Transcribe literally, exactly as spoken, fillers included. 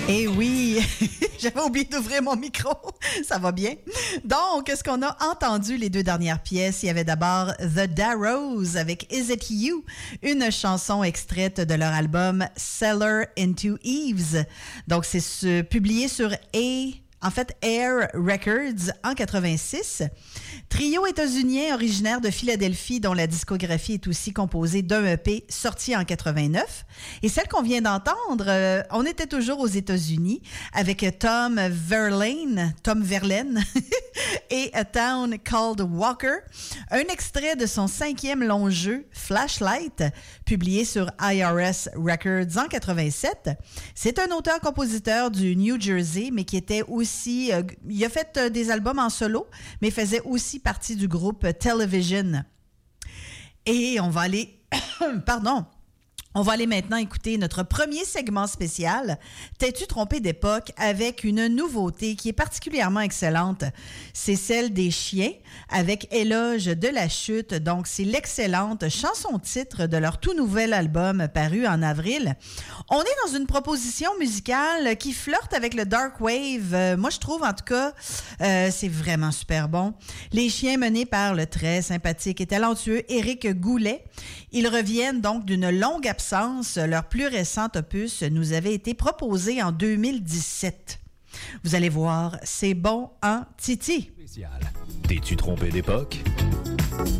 Eh oui, j'avais oublié d'ouvrir mon micro. Ça va bien. Donc, ce qu'on a entendu les deux dernières pièces, il y avait d'abord The Darrows avec Is It You, une chanson extraite de leur album Cellar into Eves. Donc, c'est ce, publié sur A... En fait, Air Records en quatre-vingt-six. Trio états-unien originaire de Philadelphie dont la discographie est aussi composée d'un E P sorti en quatre-vingt-neuf. Et celle qu'on vient d'entendre, euh, on était toujours aux États-Unis avec Tom Verlaine, Tom Verlaine et A Town Called Walker. Un extrait de son cinquième long jeu, Flashlight, publié sur I R S Records en quatre-vingt-sept. C'est un auteur-compositeur du New Jersey, mais qui était aussi... Euh, il a fait euh, des albums en solo, mais faisait aussi partie du groupe Television. Et on va aller... Pardon. On va aller maintenant écouter notre premier segment spécial, T'es-tu trompé d'époque, avec une nouveauté qui est particulièrement excellente. C'est celle des chiens, avec Éloge de la chute. Donc, c'est l'excellente chanson-titre de leur tout nouvel album paru en avril. On est dans une proposition musicale qui flirte avec le dark wave. Euh, moi, je trouve, en tout cas, euh, c'est vraiment super bon. Les chiens menés par le très sympathique et talentueux Éric Goulet. Ils reviennent donc d'une longue absence. Leur plus récent opus nous avait été proposé en deux mille dix-sept. Vous allez voir, c'est bon en titi. Spécial. T'es-tu trompé d'époque?